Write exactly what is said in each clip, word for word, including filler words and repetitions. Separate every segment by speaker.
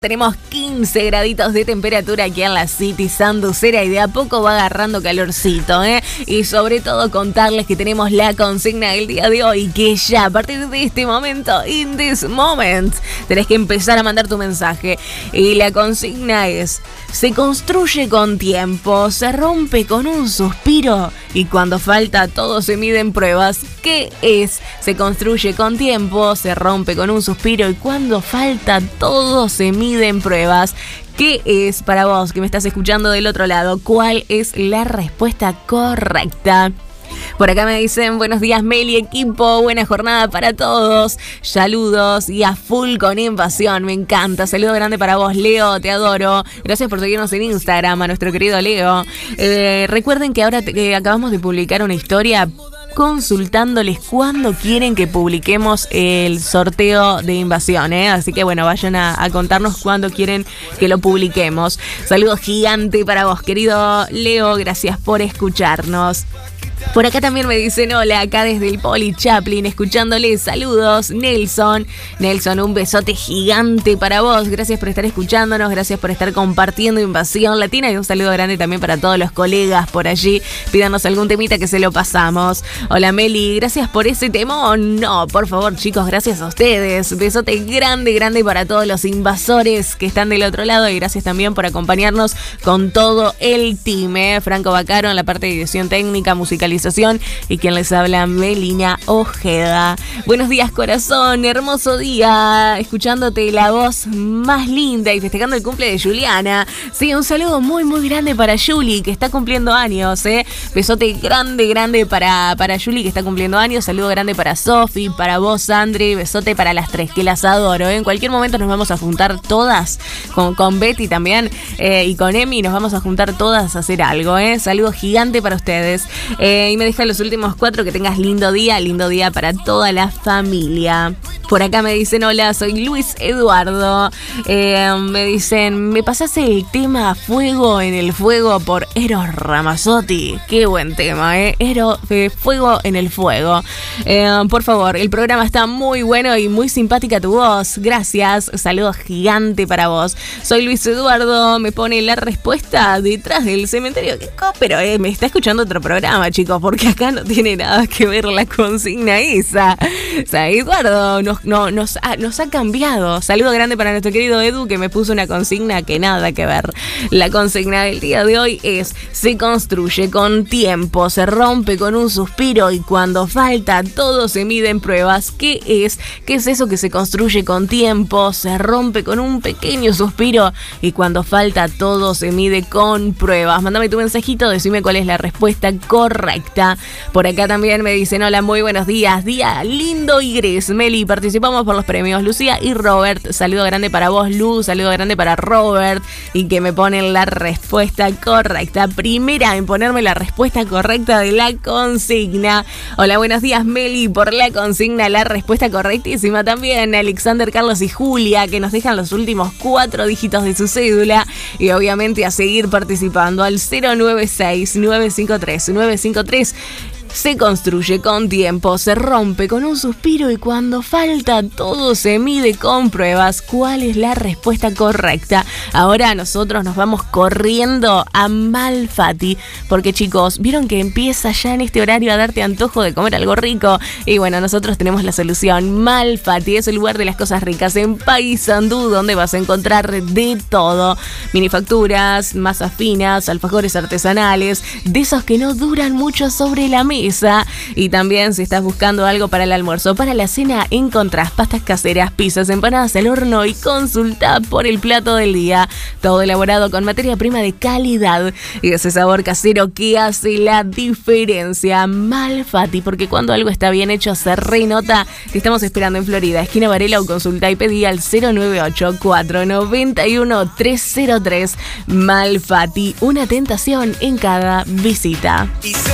Speaker 1: Tenemos quince graditos de temperatura aquí en la City Sanducera y de a poco va agarrando calorcito, ¿eh? Y sobre todo contarles que tenemos la consigna del día de hoy, que ya a partir de este momento, in this moment, tenés que empezar a mandar tu mensaje. Y la consigna es: se construye con tiempo, se rompe con un suspiro y cuando falta todo se mide en pruebas. ¿Qué es? Se construye con tiempo, se rompe con un suspiro y cuando falta todo se mide en pruebas. ¿Qué es para vos que me estás escuchando del otro lado? ¿Cuál es la respuesta correcta? Por acá me dicen: buenos días Meli, equipo, buena jornada para todos, saludos y a full con invasión, me encanta. Saludo grande para vos, Leo, te adoro. Gracias por seguirnos en Instagram, a nuestro querido Leo. Eh, recuerden que ahora te, que acabamos de publicar una historia consultándoles cuándo quieren que publiquemos el sorteo de invasión, ¿eh? Así que bueno, vayan a, a contarnos cuándo quieren que lo publiquemos. Saludo gigante para vos, querido Leo, gracias por escucharnos. Por acá también me dicen hola, acá desde el Poli Chaplin, escuchándoles. Saludos, Nelson. Nelson, un besote gigante para vos. Gracias por estar escuchándonos, gracias por estar compartiendo Invasión Latina y un saludo grande también para todos los colegas por allí. Pídanos algún temita que se lo pasamos. Hola Meli, gracias por ese temón. No, por favor chicos, gracias a ustedes. Besote grande, grande para todos los invasores que están del otro lado y gracias también por acompañarnos con todo el team, ¿eh? Franco Bacaro en la parte de edición técnica, musicalización y quien les habla, Melina Ojeda. Buenos días corazón, hermoso día, escuchándote la voz más linda y festejando el cumple de Juliana. Sí, un saludo muy muy grande para Juli que está cumpliendo años, ¿eh? Besote grande grande para, para Juli que está cumpliendo años. Saludo grande para Sofi, para vos Andri, besote para las tres que las adoro, ¿eh? En cualquier momento nos vamos a juntar todas con, con Betty también eh, y con Emi, nos vamos a juntar todas a hacer algo, ¿eh? Saludo gigante para ustedes. Eh, Y me dejan los últimos cuatro, que tengas lindo día, lindo día para toda la familia. Por acá me dicen hola, soy Luis Eduardo. Eh, me dicen, ¿me pasás el tema Fuego en el Fuego por Eros Ramazzotti? Qué buen tema, ¿eh? Eros, eh, Fuego en el Fuego. Eh, por favor, el programa está muy bueno y muy simpática tu voz. Gracias, saludo gigante para vos. Soy Luis Eduardo, me pone la respuesta detrás del cementerio. ¿Qué co? Pero eh, me está escuchando otro programa, chicos, porque acá no tiene nada que ver la consigna esa. O sea, Eduardo nos, no, nos, ha, nos ha cambiado. Saludo grande para nuestro querido Edu, que me puso una consigna que nada que ver. La consigna del día de hoy es: se construye con tiempo, se rompe con un suspiro y cuando falta todo se mide en pruebas. ¿Qué es? ¿Qué es eso que se construye con tiempo, se rompe con un pequeño suspiro y cuando falta todo se mide con pruebas? Mándame tu mensajito, decime cuál es la respuesta correcta. Por acá también me dicen hola, muy buenos días, día lindo y gris. Meli, participamos por los premios Lucía y Robert. Saludo grande para vos, Lu, saludo grande para Robert y que me ponen la respuesta correcta. Primera en ponerme la respuesta correcta de la consigna. Hola, buenos días Meli, por la consigna la respuesta correctísima también. Alexander, Carlos y Julia, que nos dejan los últimos cuatro dígitos de su cédula y obviamente a seguir participando al cero nueve seis nueve cinco tres nueve cinco tres. Se construye con tiempo, se rompe con un suspiro y cuando falta todo se mide con pruebas. ¿Cuál es la respuesta correcta? Ahora nosotros nos vamos corriendo a Malfatti, porque chicos, vieron que empieza ya en este horario a darte antojo de comer algo rico y bueno, nosotros tenemos la solución. Malfatti es el lugar de las cosas ricas en Paysandú, donde vas a encontrar de todo: minifacturas, masas finas, alfajores artesanales, de esos que no duran mucho sobre la mesa. Y también si estás buscando algo para el almuerzo, para la cena, encontrás pastas caseras, pizzas, empanadas al horno y consulta por el plato del día. Todo elaborado con materia prima de calidad y ese sabor casero que hace la diferencia. Malfatti, porque cuando algo está bien hecho se renota. Te estamos esperando en Florida, esquina Varela, o consulta y pedí al cero nueve ocho cuatro nueve uno tres cero tres. Malfatti, una tentación en cada visita. Y sé que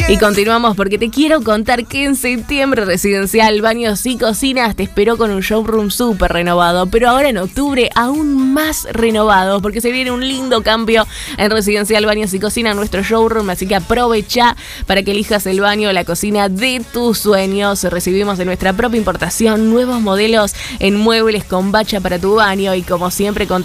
Speaker 1: Y continuamos porque te quiero contar que en septiembre Residencial Baños y Cocinas te esperó con un showroom súper renovado, pero ahora en octubre aún más renovado porque se viene un lindo cambio en Residencial Baños y Cocinas, nuestro showroom, así que aprovecha para que elijas el baño o la cocina de tus sueños. Recibimos de nuestra propia importación nuevos modelos en muebles con bacha para tu baño y como siempre con